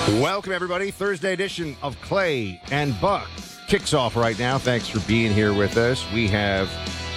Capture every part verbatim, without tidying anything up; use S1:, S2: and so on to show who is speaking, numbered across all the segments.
S1: Welcome, everybody. Thursday edition of Clay and Buck kicks off right now. Thanks for being here with us. We have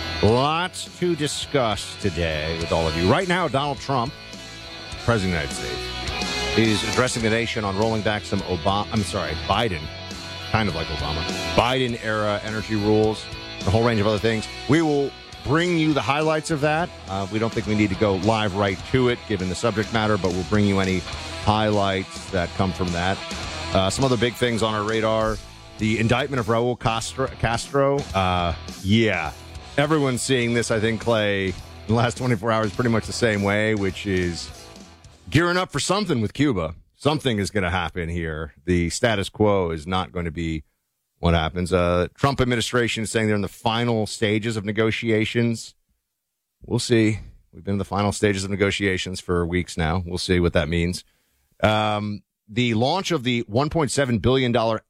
S1: lots to discuss today with all of you. Right now, Donald Trump, President of the United States, is addressing the nation on rolling back some Obama, I'm sorry, Biden, kind of like Obama, Biden-era energy rules, a whole range of other things. We will bring you the highlights of that. Uh, we don't think we need to go live right to it, given the subject matter, but we'll bring you any highlights that come from that. Uh, some other big things on our radar. The indictment of Raul Castro. Castro uh, yeah. Everyone's seeing this, I think, Clay, in the last twenty-four hours pretty much the same way, which is gearing up for something with Cuba. Something is going to happen here. The status quo is not going to be what happens. Uh, Trump administration is saying they're in the final stages of negotiations. We'll see. We've been in the final stages of negotiations for weeks now. We'll see what that means. Um, the launch of the one point seven billion dollars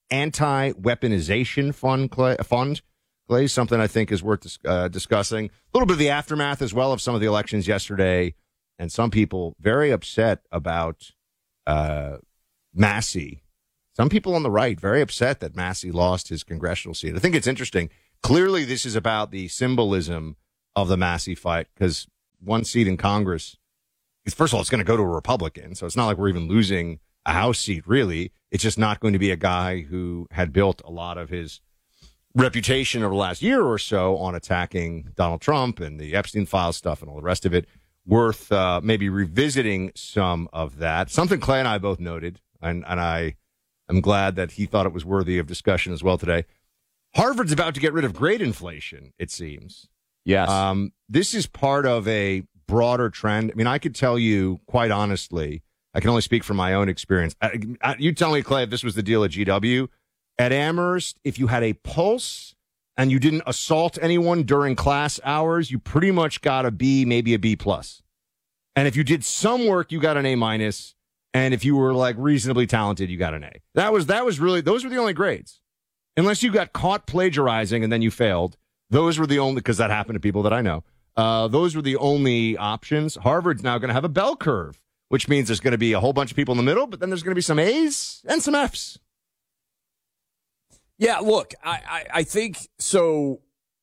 S1: anti-weaponization fund, Clay, fund, Clay, something I think is worth dis- uh, discussing. A little bit of the aftermath as well of some of the elections yesterday, and some people very upset about uh, Massey. Some people on the right very upset that Massey lost his congressional seat. I think it's interesting. Clearly, this is about the symbolism of the Massey fight, because one seat in Congress, first of all, it's going to go to a Republican, so it's not like we're even losing a House seat, really. It's just not going to be a guy who had built a lot of his reputation over the last year or so on attacking Donald Trump and the Epstein file stuff and all the rest of it. Worth uh, maybe revisiting some of that. Something Clay and I both noted, and, and I am glad that he thought it was worthy of discussion as well today. Harvard's about to get rid of grade inflation, it seems.
S2: Yes.
S1: Um, this is part of a broader trend. I mean, I could tell you quite honestly, I can only speak from my own experience. I, I, you tell me, Clay, if this was the deal at G W. At Amherst, if you had a pulse and you didn't assault anyone during class hours, you pretty much got a B, maybe a B plus. And if you did some work, you got an A minus. And if you were like reasonably talented, you got an A. That was that was really those were the only grades. Unless you got caught plagiarizing and then you failed, those were the only, because that happened to people that I know. Uh, those were the only options. Harvard's now going to have a bell curve, which means there's going to be a whole bunch of people in the middle, but then there's going to be some A's and some F's.
S2: Yeah, look, I, I, I think so.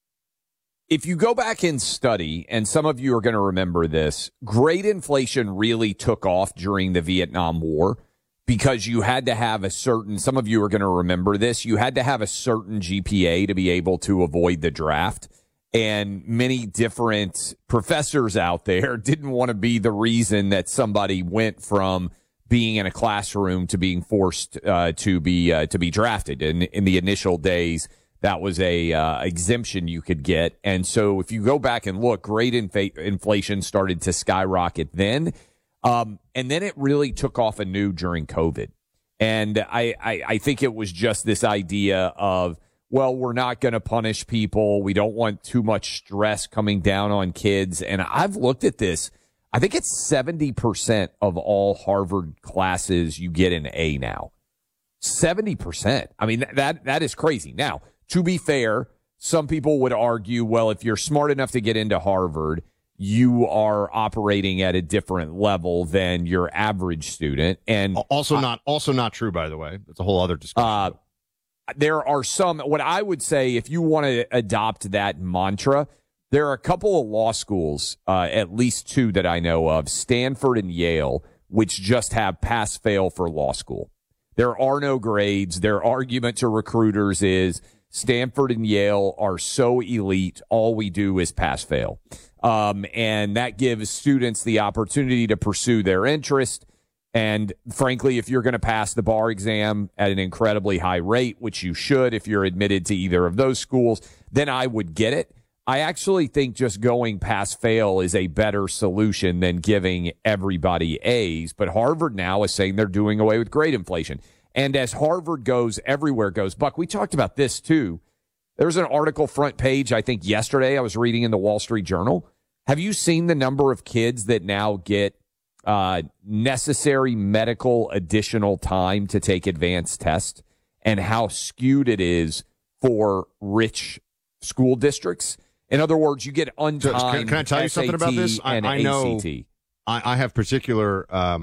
S2: If you go back and study, and some of you are going to remember this, grade inflation really took off during the Vietnam War because you had to have a certain, some of you are going to remember this, you had to have a certain G P A to be able to avoid the draft. And many different professors out there didn't want to be the reason that somebody went from being in a classroom to being forced uh, to be uh, to be drafted. And in the initial days, that was a uh, exemption you could get. And so if you go back and look, grade infa- inflation started to skyrocket then. Um, and then it really took off anew during COVID. And I, I, I think it was just this idea of, well, we're not going to punish people. We don't want too much stress coming down on kids. And I've looked at this. I think it's seventy percent of all Harvard classes you get an A now. seventy percent. I mean, that that is crazy. Now, to be fair, some people would argue, well, if you're smart enough to get into Harvard, you are operating at a different level than your average student. And
S1: also not also not true, by the way. That's a whole other discussion.
S2: Uh, There are some, what I would say, if you want to adopt that mantra, there are a couple of law schools, uh, at least two that I know of, Stanford and Yale, which just have pass-fail for law school. There are no grades. Their argument to recruiters is Stanford and Yale are so elite, all we do is pass-fail. Um, and that gives students the opportunity to pursue their interest. And frankly, if you're going to pass the bar exam at an incredibly high rate, which you should if you're admitted to either of those schools, then I would get it. I actually think just going pass fail is a better solution than giving everybody A's. But Harvard now is saying they're doing away with grade inflation. And as Harvard goes, everywhere goes. Buck, we talked about this too. There was an article front page, I think yesterday, I was reading in the Wall Street Journal. Have you seen the number of kids that now get Uh, necessary medical additional time to take advanced tests, and how skewed it is for rich school districts? In other words, you get untimed
S1: can, can I tell you
S2: S A T
S1: something about this? I,
S2: and
S1: I know
S2: A C T.
S1: I, I have particular um,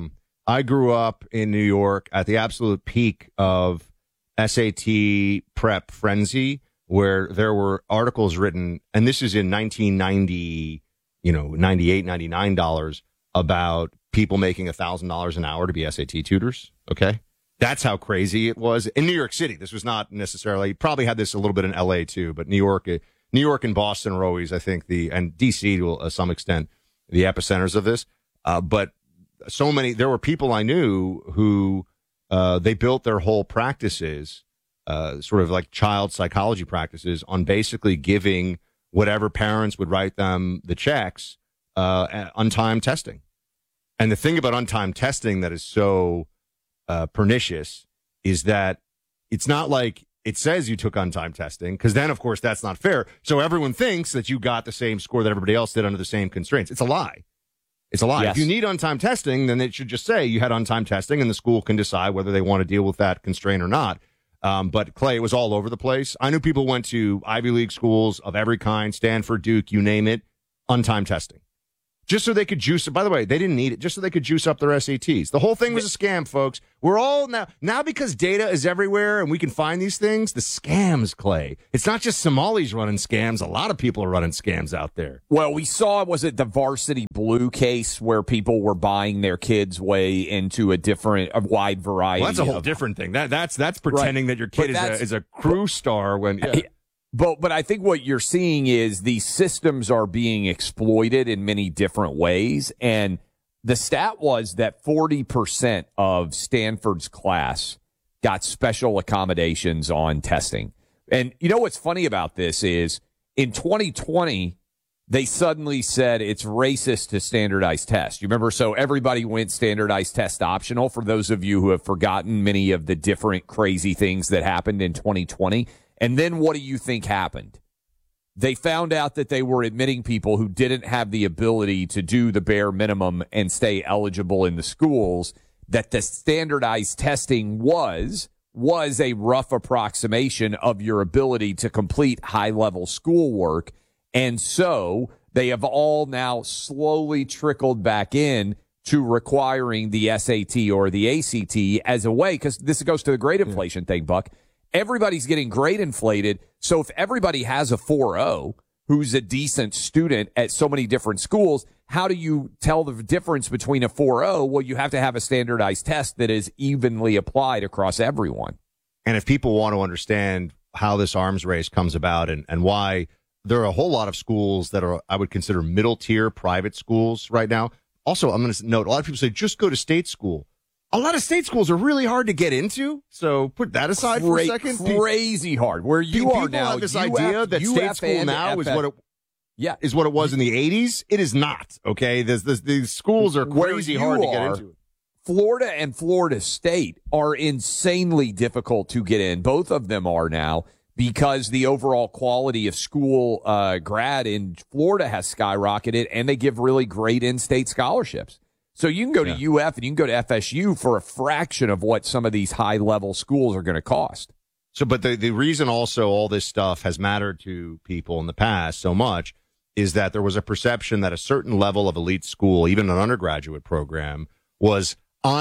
S1: I grew up in New York at the absolute peak of S A T prep frenzy, where there were articles written, and this is in nineteen ninety, you know, ninety-eight, ninety-nine dollars, about people making one thousand dollars an hour to be S A T tutors. Okay. That's how crazy it was in New York City. This was not necessarily, probably had this a little bit in L A too, but New York, New York and Boston are always, I think, the, and D C to uh, some extent, the epicenters of this. Uh, but so many, there were people I knew who, uh, they built their whole practices, uh, sort of like child psychology practices, on basically giving whatever parents would write them the checks, uh, untimed testing. And the thing about untimed testing that is so uh, pernicious is that it's not like it says you took untimed testing, because then, of course, that's not fair. So everyone thinks that you got the same score that everybody else did under the same constraints. It's a lie. It's a lie.
S2: Yes.
S1: If you need untimed testing, then it should just say you had untimed testing, and the school can decide whether they want to deal with that constraint or not. Um, but, Clay, it was all over the place. I knew people went to Ivy League schools of every kind, Stanford, Duke, you name it, untimed testing. Just so they could juice it. By the way, they didn't need it. Just so they could juice up their S A Ts. The whole thing was a scam, folks. We're all now, now because data is everywhere and we can find these things, the scams, Clay. It's not just Somalis running scams. A lot of people are running scams out there.
S2: Well, we saw, was it the Varsity Blue case where people were buying their kids' way into a different, a wide variety?
S1: Well, that's a whole
S2: of,
S1: different thing. That That's that's pretending
S2: right.
S1: that your kid is a, is a crew star when... Yeah.
S2: But but I think what you're seeing is these systems are being exploited in many different ways. And the stat was that forty percent of Stanford's class got special accommodations on testing. And you know what's funny about this is in twenty twenty, they suddenly said it's racist to standardize tests. You remember? So everybody went standardized test optional. For those of you who have forgotten many of the different crazy things that happened in twenty twenty. And then what do you think happened? They found out that they were admitting people who didn't have the ability to do the bare minimum and stay eligible in the schools, that the standardized testing was, was a rough approximation of your ability to complete high-level schoolwork. And so they have all now slowly trickled back in to requiring the S A T or the A C T as a way, because this goes to the grade inflation yeah. thing, Buck. Everybody's getting grade inflated. So if everybody has a four oh who's a decent student at so many different schools, how do you tell the difference between a four oh? Well, you have to have a standardized test that is evenly applied across everyone.
S1: And if people want to understand how this arms race comes about and, and why there are a whole lot of schools that are, I would consider middle tier private schools right now. Also, I'm going to note, a lot of people say, just go to state school. A lot of state schools are really hard to get into, so put that aside
S2: Cra-
S1: for a second.
S2: Crazy hard. Where you
S1: people
S2: are now,
S1: have this
S2: U F,
S1: idea that
S2: U F
S1: state school now
S2: F F.
S1: is what it
S2: yeah.
S1: is what it was in the eighties. It is not. Okay, this, this, these schools are crazy hard
S2: are,
S1: to get into.
S2: Florida and Florida State are insanely difficult to get in. Both of them are now, because the overall quality of school uh, grad in Florida has skyrocketed, and they give really great in-state scholarships. So you can go to yeah. U F and you can go to F S U for a fraction of what some of these high-level schools are going to cost.
S1: So, but the, the reason also all this stuff has mattered to people in the past so much is that there was a perception that a certain level of elite school, even an undergraduate program, was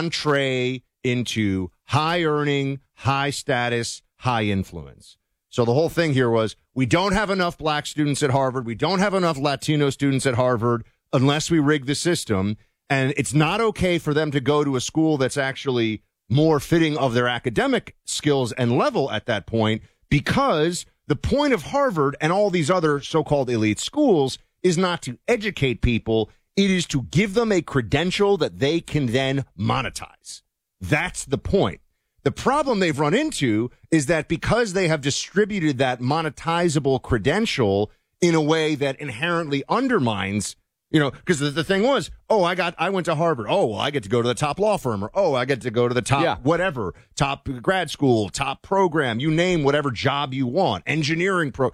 S1: entree into high-earning, high-status, high-influence. So the whole thing here was, we don't have enough black students at Harvard, we don't have enough Latino students at Harvard unless we rig the system. And it's not okay for them to go to a school that's actually more fitting of their academic skills and level at that point, because the point of Harvard and all these other so-called elite schools is not to educate people. It is to give them a credential that they can then monetize. That's the point. The problem they've run into is that because they have distributed that monetizable credential in a way that inherently undermines, you know, because the, the thing was, oh, I got, I went to Harvard. Oh, well, I get to go to the top law firm, or oh, I get to go to the top yeah. whatever, top grad school, top program, you name whatever job you want, engineering pro.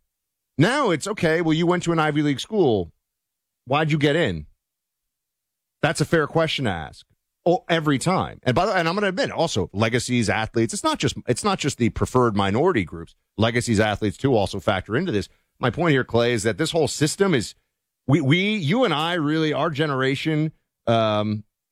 S1: Now it's okay. Well, you went to an Ivy League school. Why'd you get in? That's a fair question to ask. Oh, every time. And by the way, and I'm going to admit, also legacies, athletes. It's not just, it's not just the preferred minority groups. Legacies, athletes too also factor into this. My point here, Clay, is that this whole system is. We, we, you and I really, our generation, um,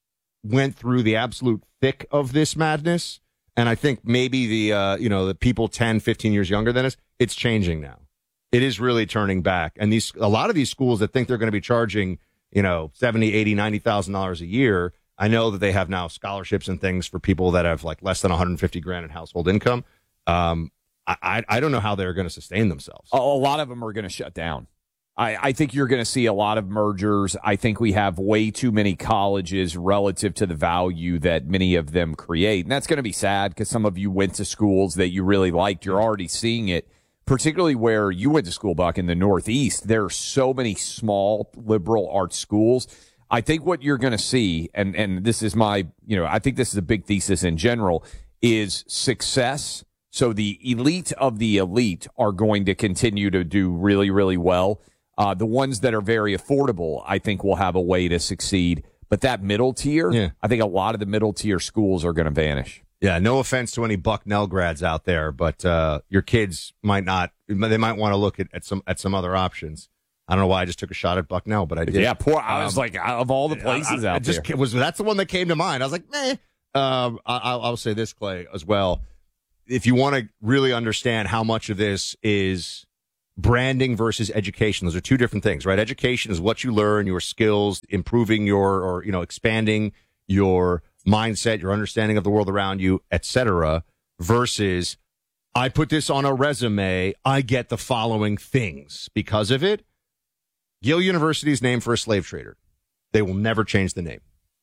S1: went through the absolute thick of this madness. And I think maybe the, uh, you know, the people ten, fifteen years younger than us, it's changing now. It is really turning back. And these, a lot of these schools that think they're going to be charging, you know, seventy, eighty, ninety thousand dollars a year. I know that they have now scholarships and things for people that have like less than one hundred fifty grand in household income. Um, I, I don't know how they're going to sustain themselves.
S2: A, a lot of them are going to shut down. I, I think you're going to see a lot of mergers. I think we have way too many colleges relative to the value that many of them create. And that's going to be sad because some of you went to schools that you really liked. You're already seeing it, particularly where you went to school, Buck, in the Northeast. There are so many small liberal arts schools. I think what you're going to see, and, and this is my, you know, I think this is a big thesis in general, is success. So the elite of the elite are going to continue to do really, really well. Uh, the ones that are very affordable, I think, will have a way to succeed. But that middle tier, yeah. I think a lot of the middle tier schools are going to vanish.
S1: Yeah, no offense to any Bucknell grads out there, but uh, your kids might not. They might want to look at, at some at some other options. I don't know why I just took a shot at Bucknell, but I did.
S2: Yeah, poor. I was um, like, of all the places I, I, out
S1: just,
S2: there,
S1: was that's the one that came to mind. I was like, meh. Um, I, I'll, I'll say this, Clay, as well. If you want to really understand how much of this is branding versus education, those are two different things, right? Education is what you learn, your skills, improving your, or, you know, expanding your mindset, your understanding of the world around you, et cetera, versus I put this on a resume, I get the following things because of it. Yale University is named for a slave trader. They will never change the name.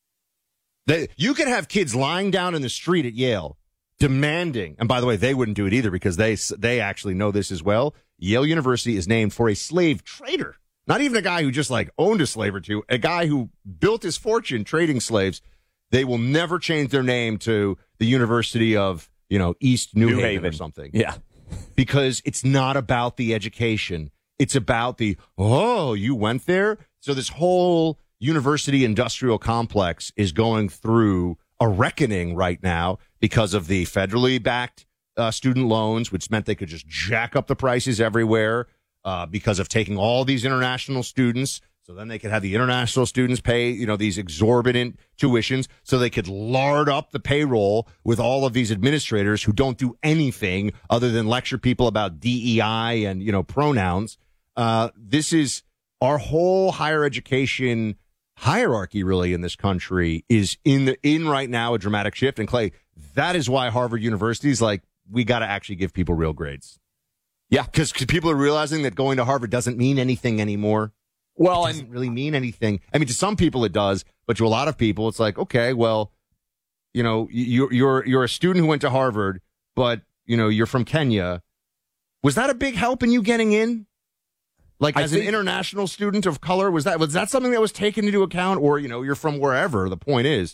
S1: They, you can have kids lying down in the street at Yale demanding, and by the way, they wouldn't do it either because they they actually know this as well. Yale University is named for a slave trader, not even a guy who just like owned a slave or two, a guy who built his fortune trading slaves. They will never change their name to the University of, you know, East New, New Haven, Haven or something.
S2: Yeah.
S1: Because it's not about the education. It's about the, oh, you went there? So this whole university industrial complex is going through a reckoning right now because of the federally backed uh, student loans, which meant they could just jack up the prices everywhere uh, because of taking all these international students. So then they could have the international students pay, you know, these exorbitant tuitions so they could lard up the payroll with all of these administrators who don't do anything other than lecture people about D E I and, you know, pronouns. Uh, this is our whole higher education hierarchy really in this country is in the, in right now a dramatic shift. And Clay, that is why Harvard University is like, we got to actually give people real grades.
S2: Yeah.
S1: Because people are realizing that going to Harvard doesn't mean anything anymore.
S2: Well,
S1: it doesn't
S2: and
S1: really mean anything. I mean, to some people it does, but to a lot of people, it's like, okay, well, you know, you're you're you're a student who went to Harvard, but you know, you're from Kenya. Was that a big help in you getting in? Like
S2: I
S1: as
S2: think,
S1: an international student of color, was that was that something that was taken into account, or you know, you're from wherever? The point is,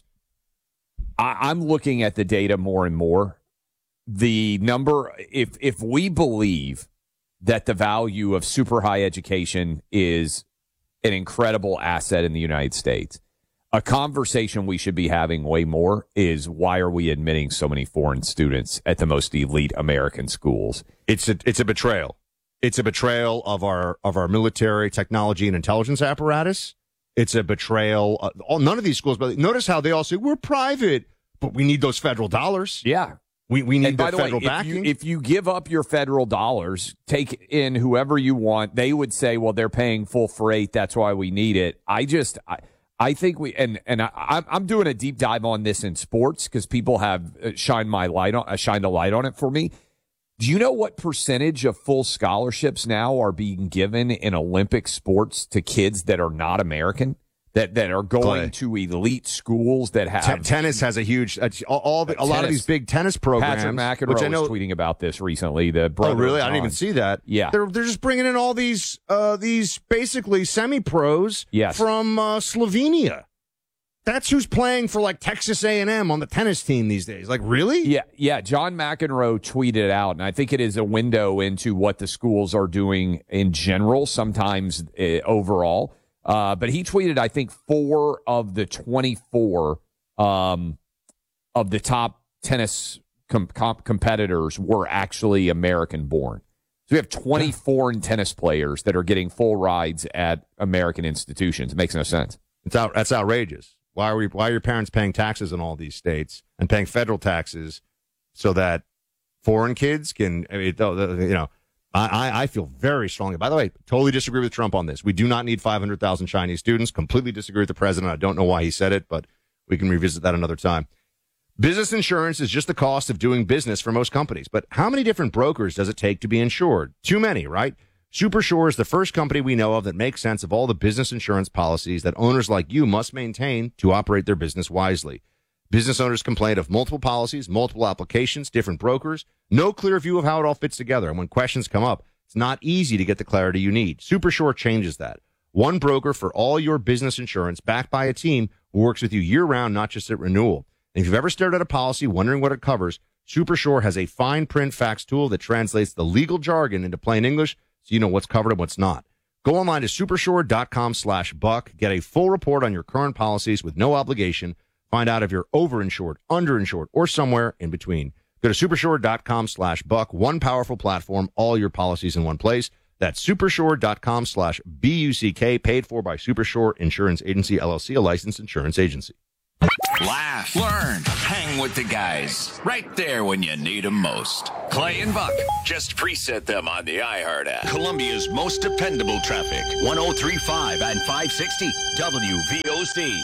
S2: I, I'm looking at the data more and more. The number, if if we believe that the value of super high education is an incredible asset in the United States, a conversation we should be having way more is why are we admitting so many foreign students at the most elite American schools?
S1: It's a it's a betrayal. It's a betrayal of our of our military, technology, and intelligence apparatus. It's a betrayal. Of, all, none of these schools, but notice how they all say we're private, but we need those federal dollars.
S2: Yeah.
S1: We we need
S2: and by
S1: the
S2: the
S1: federal
S2: way,
S1: backing.
S2: If you, if you give up your federal dollars, take in whoever you want, they would say, well, they're paying full freight. That's why we need it. I just, I, I think we, and, and I, I'm doing a deep dive on this in sports because people have shined my light on, uh, shined a light on it for me. Do you know what percentage of full scholarships now are being given in Olympic sports to kids that are not American? That that are going Clay. to elite schools that have
S1: T- tennis has a huge uh, all the, a tennis, lot of these big tennis programs.
S2: Patrick McEnroe which I know, was tweeting about this recently. The brother
S1: oh really? I didn't even see that.
S2: Yeah,
S1: they're they're just bringing in all these uh, these basically semi pros
S2: yes.
S1: from uh, Slovenia. That's who's playing for like Texas A and M on the tennis team these days. Like really?
S2: Yeah, yeah. John McEnroe tweeted out, and I think it is a window into what the schools are doing in general. Sometimes uh, overall. Uh, but he tweeted, I think, four of the twenty-four um, of the top tennis com- comp- competitors were actually American-born. So we have twenty foreign tennis players that are getting full rides at American institutions. It makes no sense.
S1: It's out, that's outrageous. Why are we? Why are your parents paying taxes in all these states and paying federal taxes so that foreign kids can? I mean, you know, I, I feel very strongly. By the way, totally disagree with Trump on this. We do not need five hundred thousand Chinese students. Completely disagree with the president. I don't know why he said it, but we can revisit that another time. Business insurance is just the cost of doing business for most companies. But how many different brokers does it take to be insured? Too many, right? Supersure is the first company we know of that makes sense of all the business insurance policies that owners like you must maintain to operate their business wisely. Business owners complain of multiple policies, multiple applications, different brokers, no clear view of how it all fits together. And when questions come up, it's not easy to get the clarity you need. Supersure changes that. One broker for all your business insurance, backed by a team who works with you year-round, not just at renewal. And if you've ever stared at a policy wondering what it covers, Supersure has a fine print fax tool that translates the legal jargon into plain English so you know what's covered and what's not. Go online to supersure.com slash buck. Get a full report on your current policies with no obligation. Find out if you're overinsured, underinsured, or somewhere in between. Go to supersure.com slash buck. One powerful platform, all your policies in one place. That's supersure.com slash B-U-C-K, paid for by Supersure Insurance Agency, L L C, a licensed insurance agency.
S3: Laugh, learn, hang with the guys. Right there when you need them most. Clay and Buck. Just preset them on the iHeart app. Columbia's most dependable traffic. one oh three point five and five sixty W V O C.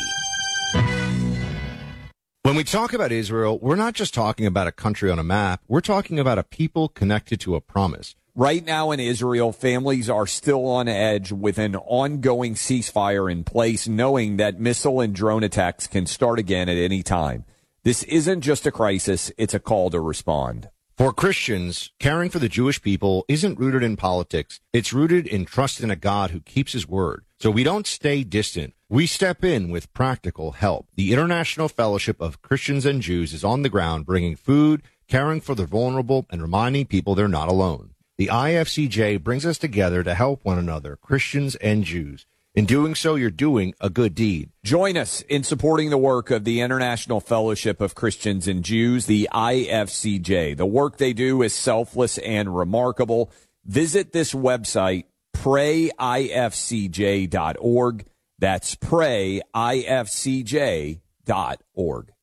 S1: When we talk about Israel, we're not just talking about a country on a map. We're talking about a people connected to a promise.
S2: Right now in Israel, families are still on edge with an ongoing ceasefire in place, knowing that missile and drone attacks can start again at any time. This isn't just a crisis, it's a call to respond.
S1: For Christians, caring for the Jewish people isn't rooted in politics. It's rooted in trust in a God who keeps his word. So we don't stay distant. We step in with practical help. The International Fellowship of Christians and Jews is on the ground, bringing food, caring for the vulnerable, and reminding people they're not alone. The I F C J brings us together to help one another, Christians and Jews. In doing so, you're doing a good deed.
S2: Join us in supporting the work of the International Fellowship of Christians and Jews, the I F C J. The work they do is selfless and remarkable. Visit this website, pray I F C J dot org. That's pray I F C J dot org.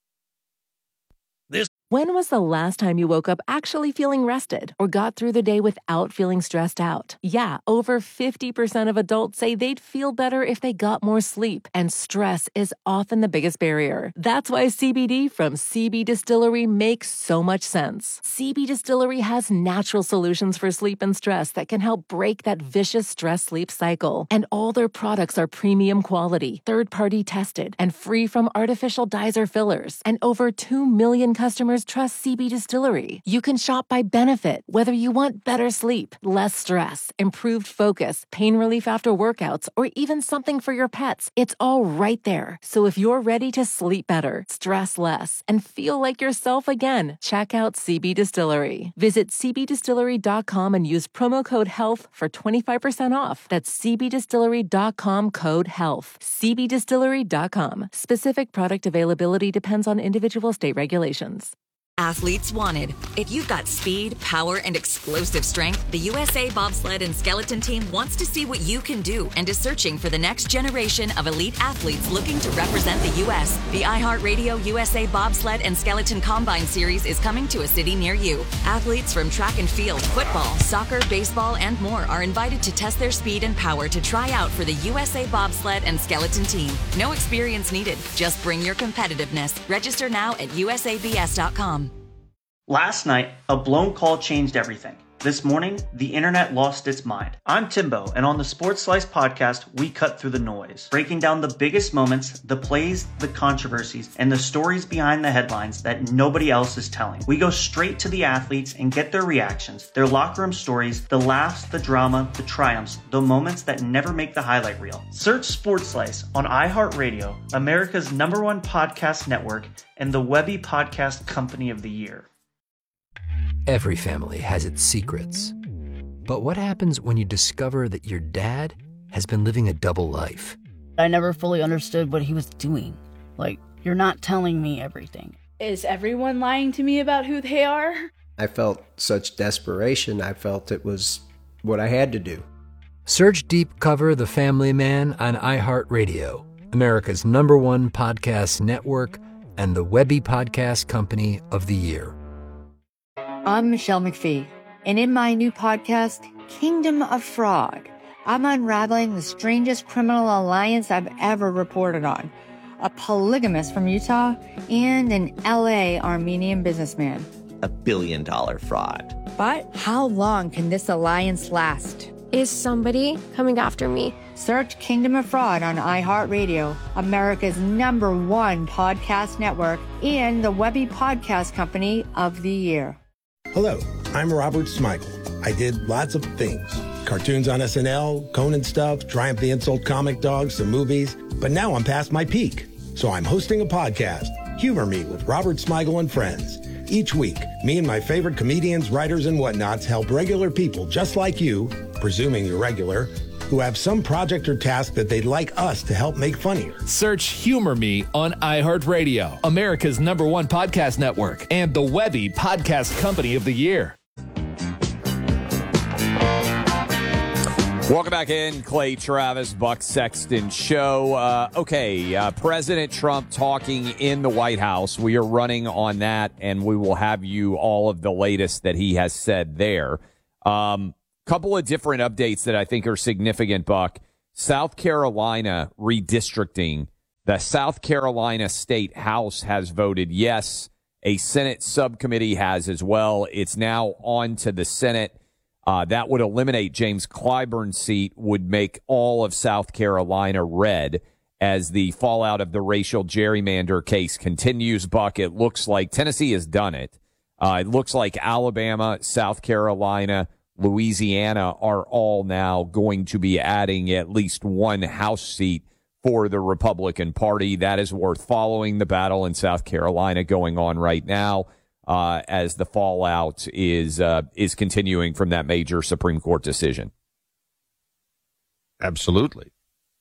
S4: When was the last time you woke up actually feeling rested or got through the day without feeling stressed out? Yeah, over fifty percent of adults say they'd feel better if they got more sleep, and stress is often the biggest barrier. That's why C B D from C B Distillery makes so much sense. C B Distillery has natural solutions for sleep and stress that can help break that vicious stress-sleep cycle. And all their products are premium quality, third-party tested, and free from artificial dyes or fillers. And over two million customers trust C B Distillery. You can shop by benefit, whether you want better sleep, less stress, improved focus, pain relief after workouts, or even something for your pets. It's all right there. So if you're ready to sleep better, stress less, and feel like yourself again, check out C B Distillery. Visit C B distillery dot com and use promo code HEALTH for twenty-five percent off. That's C B distillery dot com, code HEALTH. C B distillery dot com. Specific product availability depends on individual state regulations.
S5: Athletes wanted. If you've got speed, power, and explosive strength, the U S A Bobsled and Skeleton Team wants to see what you can do and is searching for the next generation of elite athletes looking to represent the U S The iHeartRadio U S A Bobsled and Skeleton Combine Series is coming to a city near you. Athletes from track and field, football, soccer, baseball, and more are invited to test their speed and power to try out for the U S A Bobsled and Skeleton Team. No experience needed. Just bring your competitiveness. Register now at U S A B S dot com.
S6: Last night, a blown call changed everything. This morning, the internet lost its mind. I'm Timbo, and on the Sports Slice podcast, we cut through the noise, breaking down the biggest moments, the plays, the controversies, and the stories behind the headlines that nobody else is telling. We go straight to the athletes and get their reactions, their locker room stories, the laughs, the drama, the triumphs, the moments that never make the highlight reel. Search Sports Slice on iHeartRadio, America's number one podcast network, and the Webby Podcast Company of the Year.
S7: Every family has its secrets. But what happens when you discover that your dad has been living a double life?
S8: I never fully understood what he was doing. Like, you're not telling me everything.
S9: Is everyone lying to me about who they are?
S10: I felt such desperation. I felt it was what I had to do.
S7: Search Deep Cover The Family Man on iHeartRadio America's number one podcast network, and the Webby Podcast Company of the Year.
S11: I'm Michelle McPhee, and in my new podcast, Kingdom of Fraud, I'm unraveling the strangest criminal alliance I've ever reported on. A polygamist from Utah and an L A Armenian businessman.
S12: A billion dollar fraud.
S11: But how long can this alliance last?
S13: Is somebody coming after me?
S11: Search Kingdom of Fraud on iHeartRadio, America's number one podcast network, and the Webby Podcast Company of the Year.
S14: Hello, I'm Robert Smigel. I did lots of things. Cartoons on S N L, Conan stuff, Triumph the Insult comic dogs, some movies. But now I'm past my peak. So I'm hosting a podcast, Humor Me with Robert Smigel and Friends. Each week, me and my favorite comedians, writers, and whatnots help regular people just like you, presuming you're regular, who have some project or task that they'd like us to help make funnier.
S15: Search Humor Me on iHeartRadio, America's number one podcast network, and the Webby Podcast Company of the Year.
S2: Welcome back in, Clay Travis, Buck Sexton Show. Uh, okay, uh, President Trump talking in the White House. We are running on that, and we will have you all of the latest that he has said there. Um, couple of different updates that I think are significant, Buck. South Carolina redistricting. The South Carolina State House has voted yes. A Senate subcommittee has as well. It's now on to the Senate. Uh, that would eliminate James Clyburn's seat, would make all of South Carolina red as the fallout of the racial gerrymander case continues, Buck. It looks like Tennessee has done it. Uh, it looks like Alabama, South Carolina, Louisiana are all now going to be adding at least one House seat for the Republican Party. That is worth following. The battle in South Carolina going on right now. Uh, as the fallout is uh, is continuing from that major Supreme Court decision.
S1: Absolutely.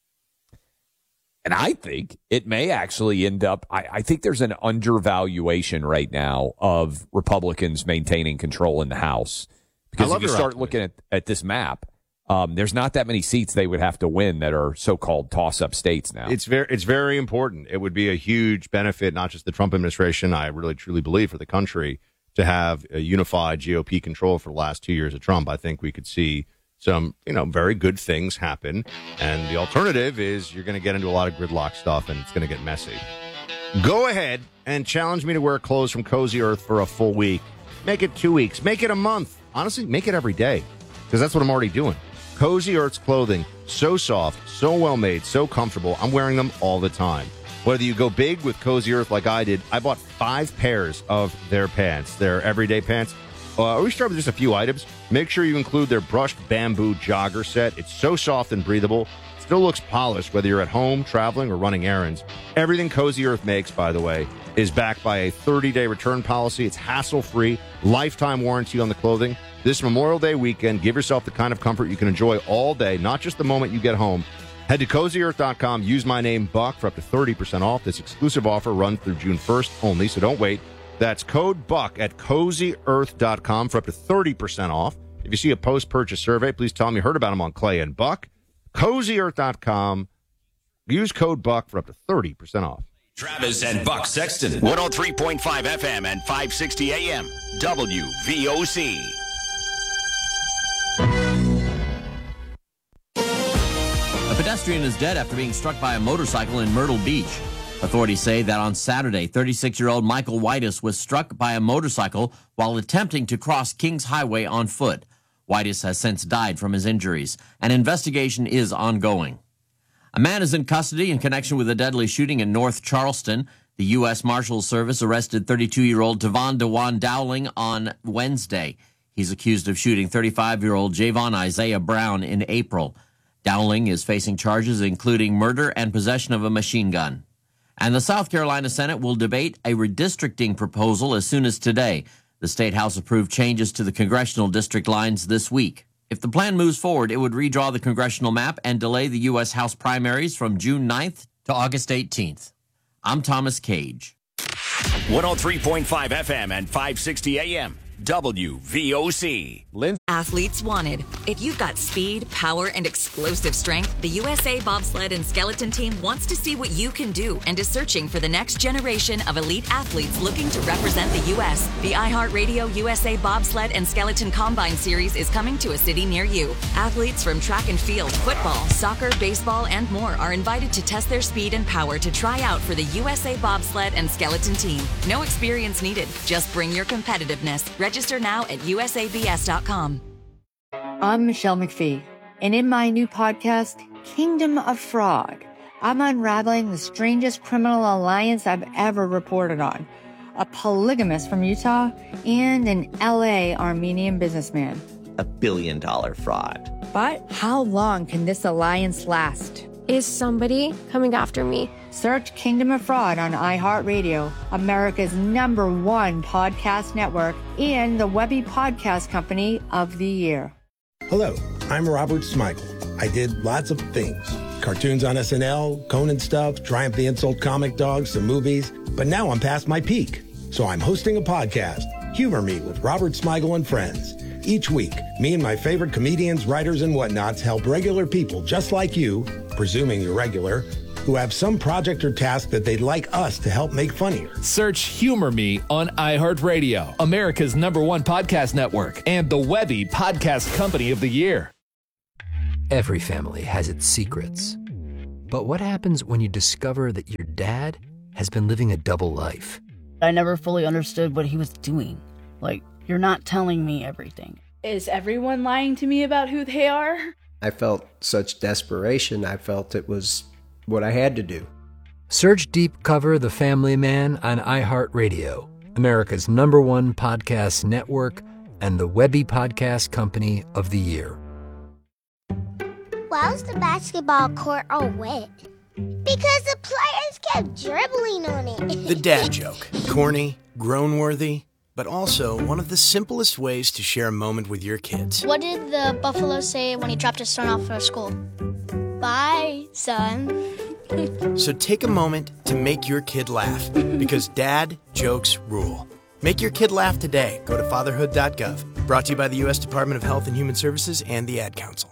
S2: And I think it may actually end up, I, I think there's an undervaluation right now of Republicans maintaining control in the House. Because if you start looking at, at this map, Um, there's not that many seats they would have to win that are so-called toss-up states now.
S1: It's very, it's very important. It would be a huge benefit, not just the Trump administration, I really truly believe, for the country to have a unified G O P control for the last two years of Trump. I think we could see some, you know, very good things happen. And the alternative is you're going to get into a lot of gridlock stuff, and it's going to get messy. Go ahead and challenge me to wear clothes from Cozy Earth for a full week. Make it two weeks. Make it a month. Honestly, make it every day, because that's what I'm already doing. Cozy Earth's clothing, so soft, so well-made, so comfortable. I'm wearing them all the time. Whether you go big with Cozy Earth like I did, I bought five pairs of their pants, their everyday pants. Uh, we start with just a few items. Make sure you include their brushed bamboo jogger set. It's so soft and breathable. Still looks polished whether you're at home, traveling, or running errands. Everything Cozy Earth makes, by the way, is backed by a thirty-day return policy. It's hassle-free, lifetime warranty on the clothing. This Memorial Day weekend, give yourself the kind of comfort you can enjoy all day, not just the moment you get home. Head to cozy earth dot com. Use my name, Buck, for up to thirty percent off. This exclusive offer runs through June first only, so don't wait. That's code BUCK at cozy earth dot com for up to thirty percent off. If you see a post-purchase survey, please tell them you heard about them on Clay and Buck. cozy earth dot com. Use code BUCK for up to thirty percent off.
S3: Travis and Buck Sexton, one oh three point five F M and five sixty A M, W V O C.
S16: A pedestrian is dead after being struck by a motorcycle in Myrtle Beach. Authorities say that on Saturday, thirty-six-year-old Michael Whitus was struck by a motorcycle while attempting to cross Kings Highway on foot. Whitus has since died from his injuries. An investigation is ongoing. A man is in custody in connection with a deadly shooting in North Charleston. The U S Marshals Service arrested thirty-two-year-old Devon Dewan Dowling on Wednesday. He's accused of shooting thirty-five-year-old Javon Isaiah Brown in April. Dowling is facing charges including murder and possession of a machine gun. And the South Carolina Senate will debate a redistricting proposal as soon as today. The State House approved changes to the congressional district lines this week. If the plan moves forward, it would redraw the congressional map and delay the U S House primaries from June ninth to August eighteenth. I'm Thomas Cage.
S3: one oh three point five F M and five sixty A M, W V O C.
S2: Lynn
S5: Athletes wanted. If you've got speed, power, and explosive strength, the U S A Bobsled and Skeleton Team wants to see what you can do and is searching for the next generation of elite athletes looking to represent the U S The iHeartRadio U S A Bobsled and Skeleton Combine Series is coming to a city near you. Athletes from track and field, football, soccer, baseball, and more are invited to test their speed and power to try out for the U S A Bobsled and Skeleton Team. No experience needed. Just bring your competitiveness. Register now at U S A B S dot com.
S11: I'm Michelle McPhee, and in my new podcast, Kingdom of Frog, I'm unraveling the strangest criminal alliance I've ever reported on. A polygamist from Utah and an L A Armenian businessman.
S12: A billion dollar fraud.
S11: But how long can this alliance last?
S13: Is somebody coming after me?
S11: Search Kingdom of Fraud on iHeartRadio, America's number one podcast network, and the Webby Podcast Company of the Year.
S14: Hello, I'm Robert Smigel. I did lots of things. Cartoons on S N L, Conan stuff, Triumph the Insult comic dogs, some movies. But now I'm past my peak. So I'm hosting a podcast, Humor Me with Robert Smigel and Friends. Each week, me and my favorite comedians, writers, and whatnots help regular people just like you, presuming you're regular, who have some project or task that they'd like us to help make funnier.
S15: Search Humor Me on iHeartRadio, America's number one podcast network, and the Webby Podcast Company of the Year.
S7: Every family has its secrets. But what happens when you discover that your dad has been living a double life?
S8: I never fully understood what he was doing. Like, you're not telling me everything.
S9: Is everyone lying to me about who they are?
S10: I felt such desperation. I felt it was what I had to do.
S7: Search Deep Cover The Family Man on iHeartRadio, America's number one podcast network, and the Webby Podcast Company of the Year.
S17: Why was the basketball court all wet? Because the players kept dribbling on it.
S18: The dad joke. Corny, groan-worthy, but also one of the simplest ways to share a moment with your kids.
S17: What did the buffalo say when he dropped his son off for school? Bye, son.
S18: So take a moment to make your kid laugh, because dad jokes rule. Make your kid laugh today. Go to fatherhood dot gov. Brought to you by the U S Department of Health and Human Services and the Ad Council.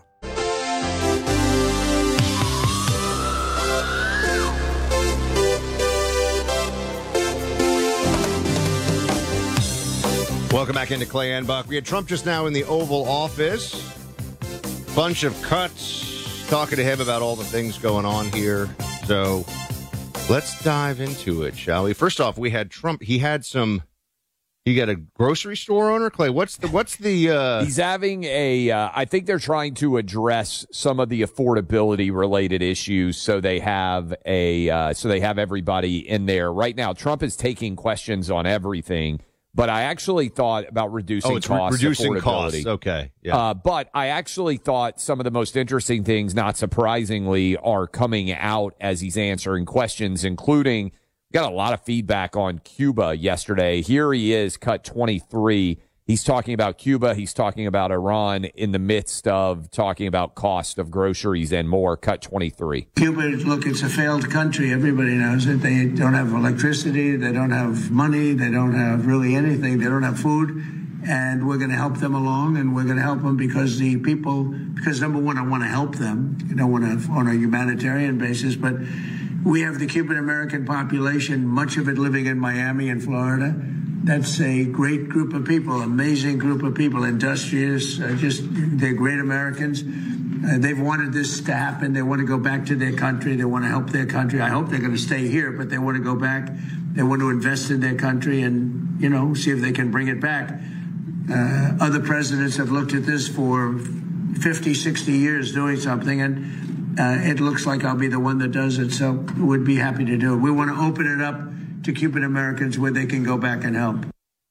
S1: Welcome back into Clay and Buck. We had Trump just now in the Oval Office. Bunch of cuts talking to him about all the things going on here. So let's dive into it, shall we? First off, we had Trump. He had some. You got a grocery store owner, Clay. What's the what's the? Uh...
S2: He's having a. Uh, I think they're trying to address some of the affordability related issues. So they have a. Uh, so they have everybody in there right now. Trump is taking questions on everything. But I actually thought about reducing
S1: oh, it's
S2: costs.
S1: Re- reducing costs. Okay. Yeah.
S2: Uh, but I actually thought some of the most interesting things, not surprisingly, are coming out as he's answering questions, including got a lot of feedback on Cuba yesterday. Here he is, cut twenty-three. He's talking about Cuba. He's talking about Iran in the midst of talking about cost of groceries and more. Cut twenty-three.
S19: Cuba, look, it's a failed country. Everybody knows it. They don't have electricity. They don't have money. They don't have really anything. They don't have food. And we're going to help them along, and we're going to help them because the people, because number one, I want to help them. I don't want to on a humanitarian basis, but we have the Cuban American population, much of it living in Miami and Florida. That's a great group of people, amazing group of people, industrious, uh, just they're great Americans. Uh, they've wanted this to happen. They want to go back to their country. They want to help their country. I hope they're going to stay here, but they want to go back. They want to invest in their country and, you know, see if they can bring it back. Uh, other presidents have looked at this for fifty, sixty years doing something, and uh, it looks like I'll be the one that does it, so we'd be happy to do it. We want to open it up to Cuban Americans where they can go back and help.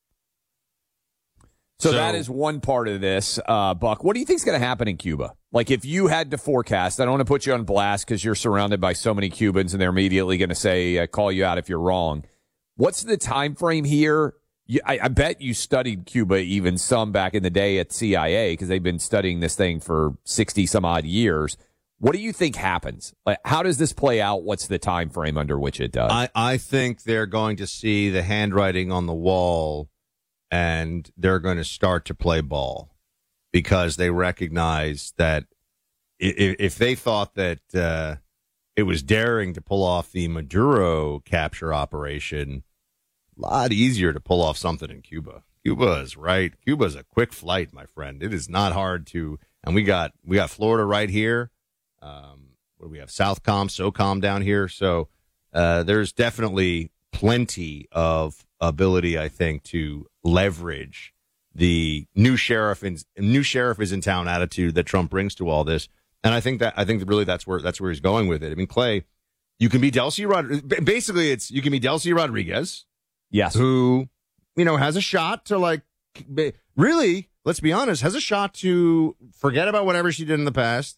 S2: So, so that is one part of this, uh, Buck. What do you think is going to happen in Cuba? Like, if you had to forecast, I don't want to put you on blast because you're surrounded by so many Cubans and they're immediately going to say, uh, call you out if you're wrong. What's the time frame here? You, I, I bet you studied Cuba even some back in the day at C I A because they've been studying this thing for sixty some odd years. What do you think happens? Like, how does this play out? What's the time frame under which it does?
S1: I, I think they're going to see the handwriting on the wall, and they're going to start to play ball. because they recognize that if, if they thought that uh, it was daring to pull off the Maduro capture operation, a lot easier to pull off something in Cuba. Cuba is right. Cuba is a quick flight, my friend. It is not hard to, and we got we got Florida right here. Um, where we have Southcom, SOCOM down here. So uh, there's definitely plenty of ability, I think, to leverage the new sheriff in new sheriff is in town attitude that Trump brings to all this. And I think that I think that really that's where that's where he's going with it. I mean, Clay, you can be Delcy Rodriguez. Basically, it's you can be Delcy Rodriguez.
S2: Yes.
S1: Who, you know, has a shot to, like, really, let's be honest, has a shot to forget about whatever she did in the past,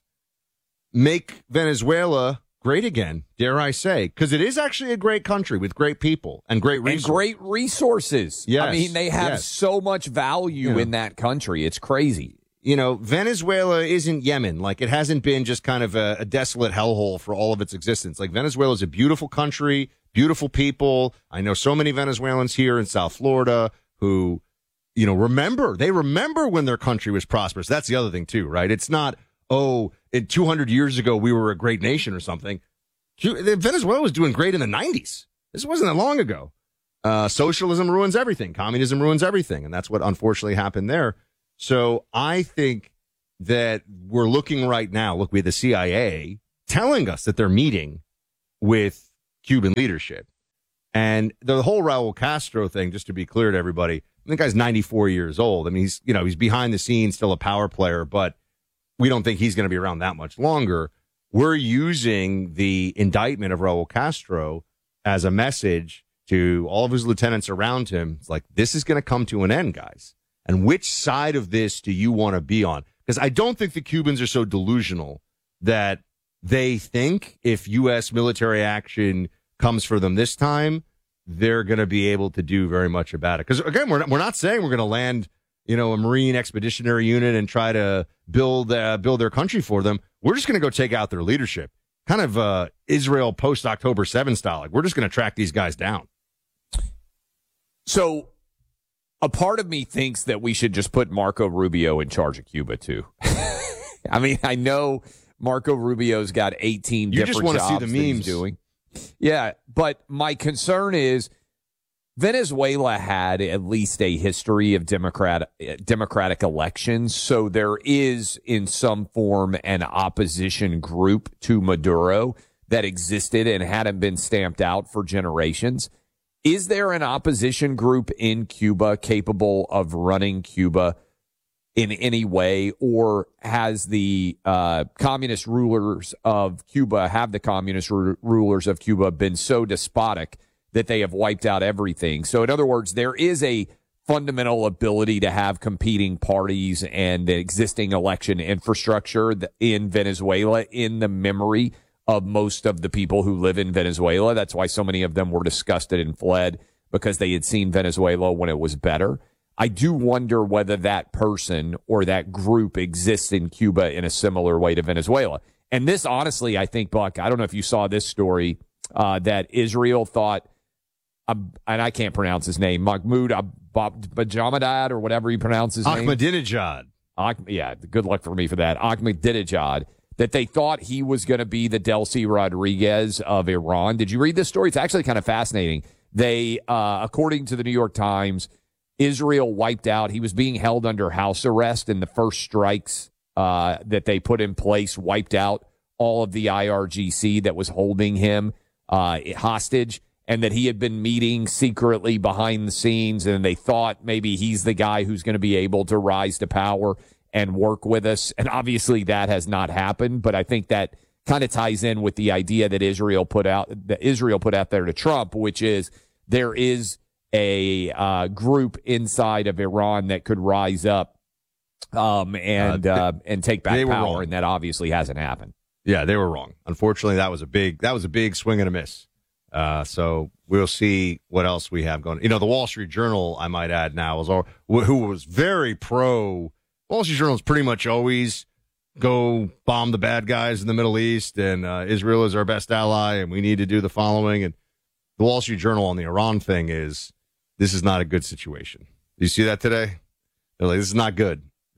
S1: make Venezuela great again, dare I say, because it is actually a great country with great people and great resources.
S2: And great resources.
S1: Yes.
S2: I mean, they have
S1: yes.
S2: so much value
S1: yeah.
S2: in that country. It's crazy.
S1: You know, Venezuela isn't Yemen. Like, it hasn't been just kind of a, a desolate hellhole for all of its existence. Like, Venezuela is a beautiful country, beautiful people. I know so many Venezuelans here in South Florida who, you know, remember, they remember when their country was prosperous. That's the other thing, too, right? It's not, oh, in two hundred years ago, we were a great nation or something. Venezuela was doing great in the nineties. This wasn't that long ago. Uh, socialism ruins everything. Communism ruins everything. And that's what unfortunately happened there. So I think that we're looking right now, look, we have the C I A telling us that they're meeting with Cuban leadership. And the whole Raul Castro thing, just to be clear to everybody, the guy's ninety-four years old. I mean, he's, you know, he's behind the scenes, still a power player, but we don't think he's going to be around that much longer. We're using the indictment of Raul Castro as a message to all of his lieutenants around him. It's like, this is going to come to an end, guys. And which side of this do you want to be on? Because I don't think the Cubans are so delusional that they think if U S military action comes for them this time, they're going to be able to do very much about it. Because, again, we're not, we're not saying we're going to land, you know, a Marine Expeditionary Unit and try to build uh, build their country for them. We're just going to go take out their leadership. Kind of uh, Israel post-October seventh style. Like, we're just going to track these guys down.
S2: So a part of me thinks that we should just put Marco Rubio in charge of Cuba, too. I mean, I know Marco Rubio's got eighteen
S1: you
S2: different
S1: just want
S2: jobs
S1: to see the memes.
S2: He's doing. Yeah, but my concern is Venezuela had at least a history of democratic democratic elections, so there is in some form an opposition group to Maduro that existed and hadn't been stamped out for generations. Is there an opposition group in Cuba capable of running Cuba in any way, or has the uh, communist rulers of Cuba, have the communist ru- rulers of Cuba been so despotic that they have wiped out everything? So in other words, there is a fundamental ability to have competing parties and existing election infrastructure in Venezuela in the memory of most of the people who live in Venezuela. That's why so many of them were disgusted and fled, because they had seen Venezuela when it was better. I do wonder whether that person or that group exists in Cuba in a similar way to Venezuela. And this, honestly, I think, Buck, I don't know if you saw this story, uh, that Israel thought, uh, and I can't pronounce his name, Mahmoud Ahmadinejad or whatever you pronounce his name.
S1: Ahmadinejad.
S2: Ah- yeah, good luck for me for that. Ahmadinejad. That they thought he was going to be the Delcy Rodriguez of Iran. Did you read this story? It's actually kind of fascinating. They, uh, according to the New York Times, Israel wiped out. He was being held under house arrest, and the first strikes uh, that they put in place wiped out all of the I R G C that was holding him uh, hostage, and that he had been meeting secretly behind the scenes, and they thought maybe he's the guy who's going to be able to rise to power and work with us. And obviously that has not happened, but I think that kind of ties in with the idea that Israel put out that Israel put out there to Trump, which is there is a uh, group inside of Iran that could rise up um, and uh, uh, and take back power, and that obviously hasn't happened.
S1: Yeah, they were wrong. Unfortunately, that was a big that was a big swing and a miss. Uh, so we'll see what else we have going. You know, the Wall Street Journal, I might add now, was all, who was very pro. Wall Street Journal is pretty much always go bomb the bad guys in the Middle East, and uh, Israel is our best ally, and we need to do the following. And the Wall Street Journal on the Iran thing is, this is not a good situation. Do you see that today? They're like, this is not good.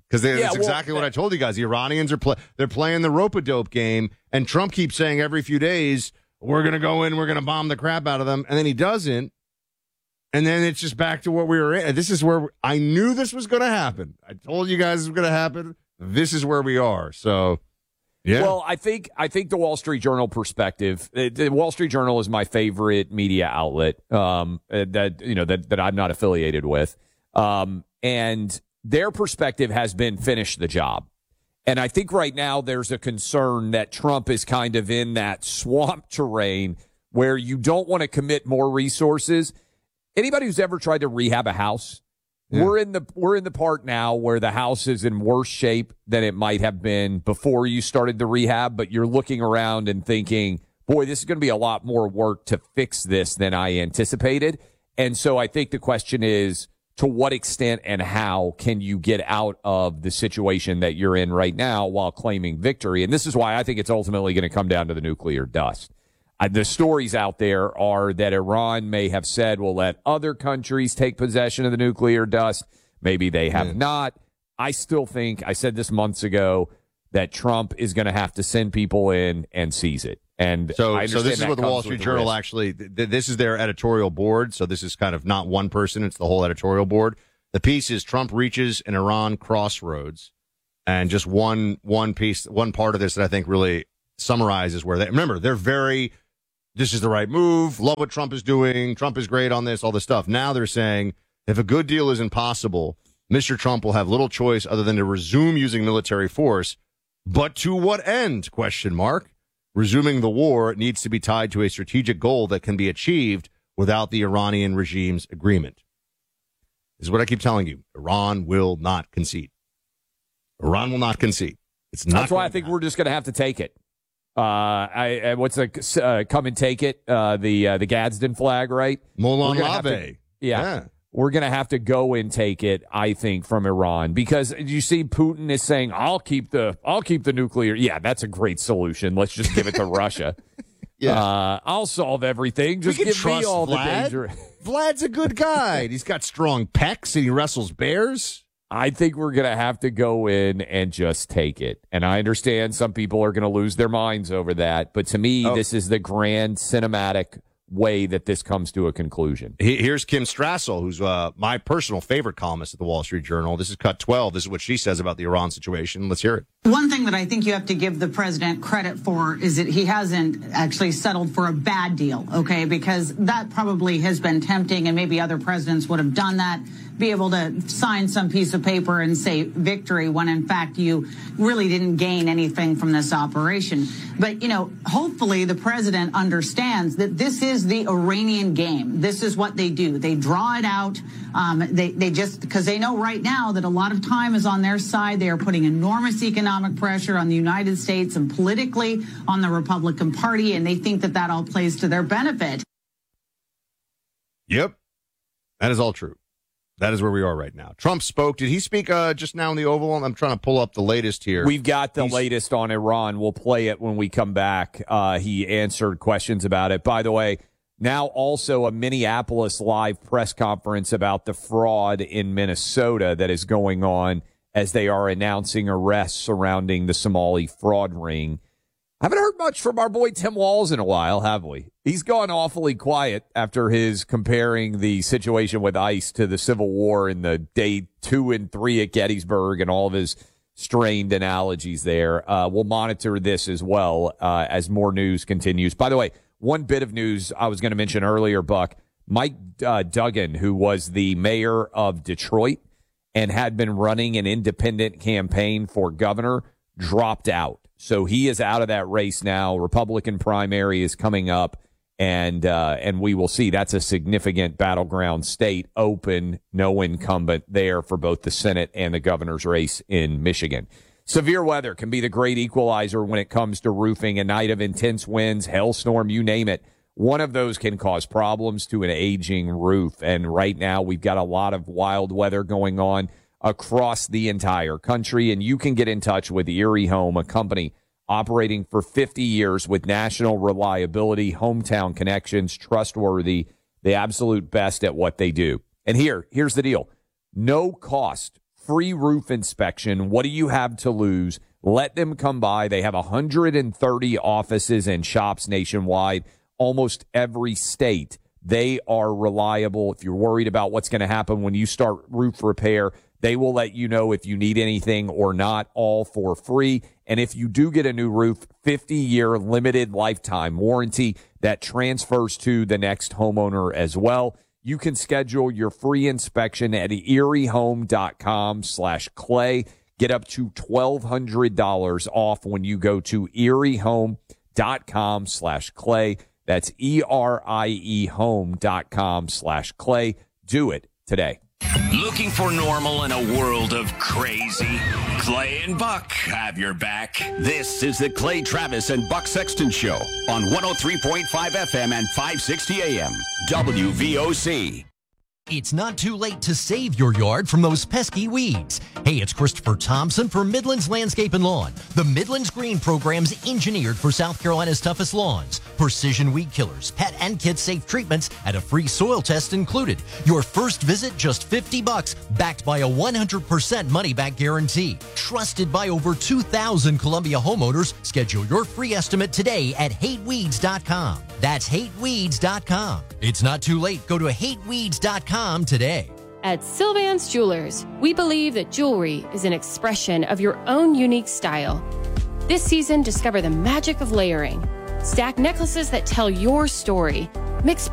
S1: Because
S2: Yeah,
S1: that's
S2: well,
S1: exactly what I told you guys. The Iranians are play, they're playing the rope-a-dope game, and Trump keeps saying every few days, we're going to go in, we're going to bomb the crap out of them, and then he doesn't, and then it's just back to what we were in. This is where I knew this was going to happen. I told you guys it was going to happen. This is where we are. So, yeah.
S2: Well, I think I think the Wall Street Journal perspective. uh, The Wall Street Journal is my favorite media outlet. Um, uh, that you know that that I'm not affiliated with. Um, and their perspective has been finish the job. And I think right now there's a concern that Trump is kind of in that swamp terrain where you don't want to commit more resources. Anybody who's ever tried to rehab a house, yeah. we're in the we're in the part now where the house is in worse shape than it might have been before you started the rehab, but you're looking around and thinking, boy, this is going to be a lot more work to fix this than I anticipated. And so I think the question is, to what extent and how can you get out of the situation that you're in right now while claiming victory? And this is why I think it's ultimately going to come down to the nuclear dust. Uh, the stories out there are that Iran may have said, we'll let other countries take possession of the nuclear dust. Maybe they have yeah. not. I still think, I said this months ago, that Trump is going to have to send people in and seize it. And
S1: so, so this is what the Wall Street Journal actually, th- this is their editorial board. So this is kind of not one person. It's the whole editorial board. The piece is Trump reaches an Iran crossroads. And just one, one piece, one part of this that I think really summarizes where they, remember, they're very, this is the right move. Love what Trump is doing. Trump is great on this, all this stuff. Now they're saying if a good deal isn't possible, Mister Trump will have little choice other than to resume using military force. But to what end? Question mark. Resuming the war needs to be tied to a strategic goal that can be achieved without the Iranian regime's agreement. This is what I keep telling you. Iran will not concede. Iran will not concede. It's not.
S2: That's why I think we're just going to have to take it. Uh, I, I what's the uh, come and take it? Uh, the uh, the Gadsden flag, right?
S1: Molon Lave.
S2: Yeah. yeah. We're going to have to go and take it, I think, from Iran, because you see Putin is saying, I'll keep the I'll keep the nuclear. Yeah, that's a great solution. Let's just give it to Russia. Yeah. Uh, I'll solve everything. Just give me all Vlad. the danger.
S1: Vlad's a good guy. He's got strong pecs and he wrestles bears.
S2: I think we're going to have to go in and just take it. And I understand some people are going to lose their minds over that. But to me, oh. this is the grand cinematic way that this comes to a conclusion.
S1: Here's Kim Strassel, who's uh, my personal favorite columnist at the Wall Street Journal. This is Cut twelve. This is what she says about the Iran situation. Let's hear it.
S20: One thing that I think you have to give the president credit for is that he hasn't actually settled for a bad deal, okay? Because that probably has been tempting, and maybe other presidents would have done that, be able to sign some piece of paper and say victory when, in fact, you really didn't gain anything from this operation. But, you know, hopefully the president understands that this is the Iranian game. This is what they do. They draw it out. Um, they, they just, because they know right now that a lot of time is on their side. They are putting enormous economic pressure on the United States and politically on the Republican Party, and they think that that all plays to their benefit.
S1: Yep, that is all true. That is where we are right now. Trump spoke. Did he speak uh, just now in the Oval? I'm trying to pull up the latest here.
S2: We've got the
S1: He's...
S2: latest on Iran. We'll play it when we come back. Uh, he answered questions about it. By the way, now also a Minneapolis live press conference about the fraud in Minnesota that is going on as they are announcing arrests surrounding the Somali fraud ring. Haven't heard much from our boy Tim Walz in a while, have we? He's gone awfully quiet after his comparing the situation with ICE to the Civil War in the day two and three at Gettysburg and all of his strained analogies there. Uh, we'll monitor this as well uh, as more news continues. By the way, one bit of news I was going to mention earlier, Buck, Mike uh, Duggan, who was the mayor of Detroit and had been running an independent campaign for governor, dropped out. So he is out of that race now. Republican primary is coming up, and uh, and we will see. That's a significant battleground state, open, no incumbent there for both the Senate and the governor's race in Michigan. Severe weather can be the great equalizer when it comes to roofing. A night of intense winds, hailstorm, you name it. One of those can cause problems to an aging roof. And right now we've got a lot of wild weather going on across the entire country, and you can get in touch with Erie Home, a company operating for fifty years with national reliability, hometown connections, trustworthy, the absolute best at what they do. And here, here's the deal. No cost free roof inspection. What do you have to lose? Let them come by. They have one hundred thirty offices and shops nationwide, almost every state. They are reliable. If you're worried about what's going to happen when you start roof repair, they will let you know if you need anything or not, all for free. And if you do get a new roof, fifty-year limited lifetime warranty that transfers to the next homeowner as well. You can schedule your free inspection at eriehome.com slash clay. Get up to twelve hundred dollars off when you go to eriehome.com slash clay. That's E-R-I-E home.com slash clay. Do it today.
S3: Looking for normal in a world of crazy? Clay and Buck have your back. This is the Clay Travis and Buck Sexton Show on one oh three point five F M and five sixty A M W V O C.
S21: It's not too late to save your yard from those pesky weeds. Hey, it's Christopher Thompson for Midlands Landscape and Lawn. The Midlands Green Program's engineered for South Carolina's toughest lawns. Precision weed killers, pet and kid safe treatments, and a free soil test included. Your first visit just fifty bucks, backed by a one hundred percent money back guarantee. Trusted by over two thousand Columbia homeowners. Schedule your free estimate today at hate weeds dot com. That's hate weeds dot com. It's not too late. Go to hate weeds dot com today.
S22: At Sylvan's Jewelers, we believe that jewelry is an expression of your own unique style. This season, discover the magic of layering. Stack necklaces that tell your story. Mix